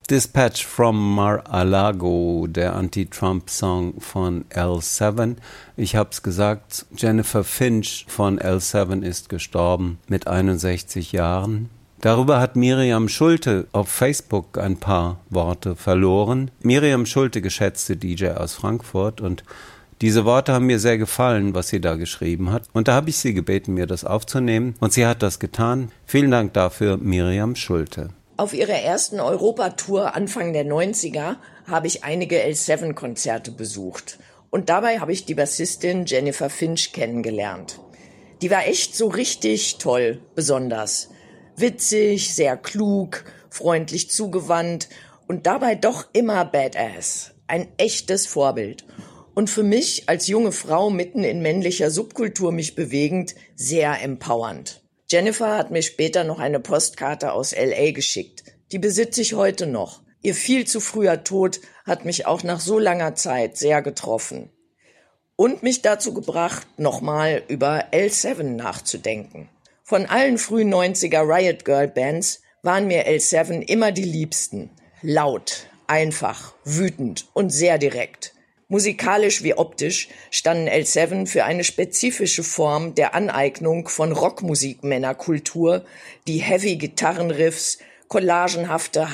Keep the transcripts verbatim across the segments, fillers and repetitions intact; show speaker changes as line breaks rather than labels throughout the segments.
Dispatch from Mar-a-Lago, der Anti-Trump-Song von L sieben. Ich habe es gesagt, Jennifer Finch von L sieben ist gestorben mit einundsechzig Jahren. Darüber hat Miriam Schulte auf Facebook ein paar Worte verloren. Miriam Schulte, geschätzte D J aus Frankfurt, und diese Worte haben mir sehr gefallen, was sie da geschrieben hat. Und da habe ich sie gebeten, mir das aufzunehmen. Und sie hat das getan. Vielen Dank dafür, Miriam Schulte.
Auf ihrer ersten Europatour Anfang der neunziger habe ich einige L sieben Konzerte besucht. Und dabei habe ich die Bassistin Jennifer Finch kennengelernt. Die war echt so richtig toll, besonders. Witzig, sehr klug, freundlich zugewandt und dabei doch immer badass. Ein echtes Vorbild. Und für mich als junge Frau mitten in männlicher Subkultur mich bewegend, sehr empowernd. Jennifer hat mir später noch eine Postkarte aus L A geschickt. Die besitze ich heute noch. Ihr viel zu früher Tod hat mich auch nach so langer Zeit sehr getroffen. Und mich dazu gebracht, nochmal über L sieben nachzudenken. Von allen frühen neunziger Riot Girl Bands waren mir L sieben immer die liebsten. Laut, einfach, wütend und sehr direkt. Musikalisch wie optisch standen L sieben für eine spezifische Form der Aneignung von Rockmusikmännerkultur, die Heavy-Gitarrenriffs, collagenhafte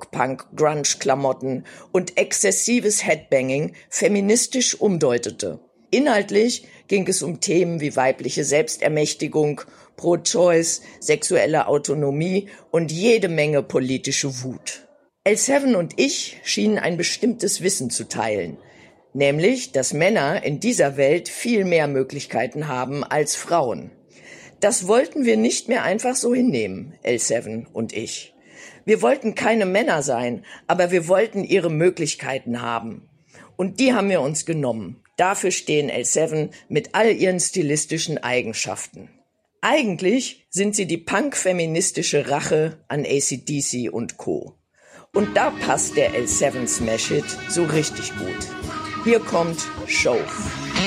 Hardrock-Punk-Grunge-Klamotten und exzessives Headbanging feministisch umdeutete. Inhaltlich ging es um Themen wie weibliche Selbstermächtigung, Pro-Choice, sexuelle Autonomie und jede Menge politische Wut. L sieben und ich schienen ein bestimmtes Wissen zu teilen, nämlich, dass Männer in dieser Welt viel mehr Möglichkeiten haben als Frauen. Das wollten wir nicht mehr einfach so hinnehmen, L sieben und ich. Wir wollten keine Männer sein, aber wir wollten ihre Möglichkeiten haben. Und die haben wir uns genommen. Dafür stehen L sieben mit all ihren stilistischen Eigenschaften. Eigentlich sind sie die punk-feministische Rache an A C D C und Co. Und da passt der L sieben Smash Hit so richtig gut. Hier kommt Show.